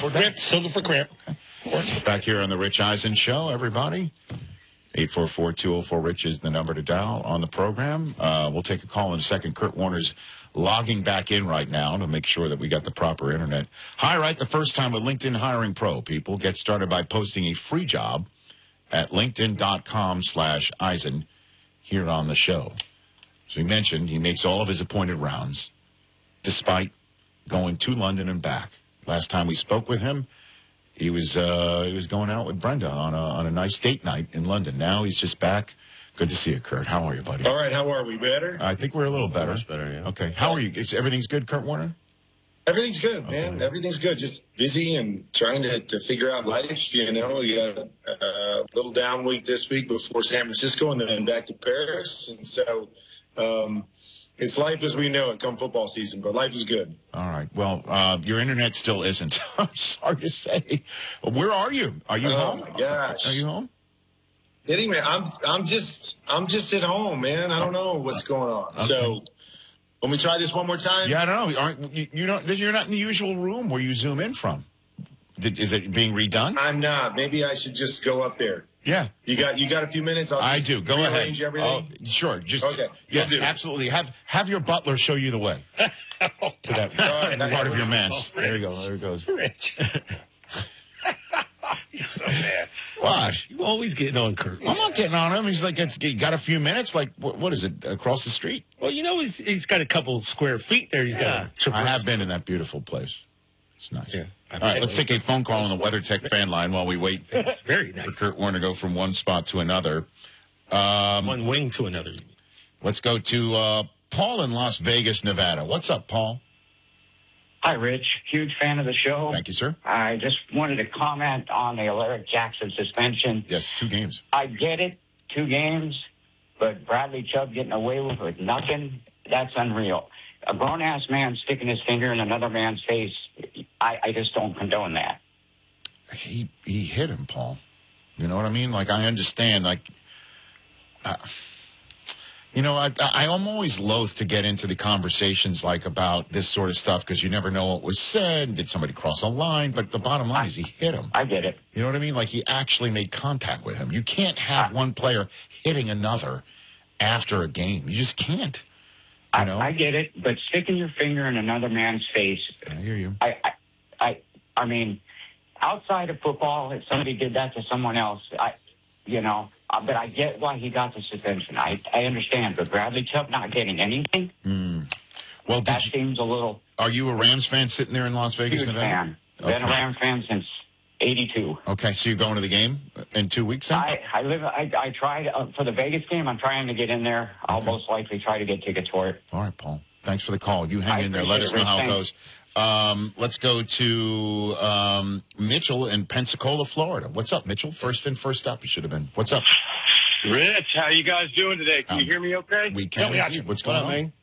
Or crimp. Still go for crimp. Okay. Back here on the Rich Eisen Show, everybody. 844-204-RICH is the number to dial on the program. We'll take a call in a second. Kurt Warner's logging back in right now to make sure that we got the proper internet. Hire right the first time with LinkedIn Hiring Pro, people. Get started by posting a free job at linkedin.com/Eisen here on the show. As we mentioned, he makes all of his appointed rounds despite going to London and back. Last time we spoke with him, he was going out with Brenda on a nice date night in London. Now he's just back. Good to see you, Kurt. How are you, buddy? All right. How are we? Better? I think we're a little better. Much better, yeah. Okay. How are you? Everything's good, Kurt Warner? Everything's good, man. Okay. Everything's good. Just busy and trying to figure out life. You know, we got a little down week this week before San Francisco and then back to Paris. And so it's life as we know it come football season, but life is good. All right. Well, your internet still isn't. I'm sorry to say. Where are you? Are you home? Oh, my gosh. Are you home? Kidding me? I'm just at home, man. I don't know what's going on. Okay. So when we try this one more time? Yeah, I don't know. You're not in the usual room where you zoom in from. Is it being redone? I'm not. Maybe I should just go up there. Yeah. You got a few minutes? I do. Go ahead. Rearrange everything? Sure. Just okay. Yes, absolutely. Have your butler show you the way to that part of your mess. There you go. There it goes. Rich. You're so bad. Gosh. You always getting on Kurt. I'm not getting on him. He's like, he got a few minutes. Like, what is it, across the street? Well, you know, he's got a couple square feet there. He's got I have been in that beautiful place. It's nice. Yeah. All right, let's take a phone call on the WeatherTech fan line while we wait It's very nice. for Kurt Warner to go from one spot to another. One wing to another. Let's go to Paul in Las Vegas, Nevada. What's up, Paul? Hi, Rich. Huge fan of the show. Thank you, sir. I just wanted to comment on the Alaric Jackson suspension. Yes, 2 games. I get it, 2 games, but Bradley Chubb getting away with nothing, that's unreal. A grown-ass man sticking his finger in another man's face, I just don't condone that. He hit him, Paul. You know what I mean? Like, I understand, like... You know, I'm always loath to get into the conversations like about this sort of stuff because you never know what was said. Did somebody cross a line? But the bottom line is he hit him. I get it. You know what I mean? Like he actually made contact with him. You can't have one player hitting another after a game. You just can't. You know? I get it, but sticking your finger in another man's face. I hear you. I mean, outside of football, if somebody did that to someone else, but I get why he got the suspension. I understand, but Bradley Chubb not getting anything? Well, that seems a little... Are you a Rams fan sitting there in Las Vegas, Nevada? Nevada? Okay. Been a Rams fan since 82. Okay, so you're going to the game in 2 weeks then? I tried, for the Vegas game, I'm trying to get in there. I'll most likely try to get tickets for it. All right, Paul. Thanks for the call. You hang in there. Let us know how it goes. Let's go to Mitchell in Pensacola, Florida. What's up, Mitchell? First in, first up, you should have been. What's up? Rich, how you guys doing today? Can you hear me okay? We can. Yeah, we got you. What's going on? Man?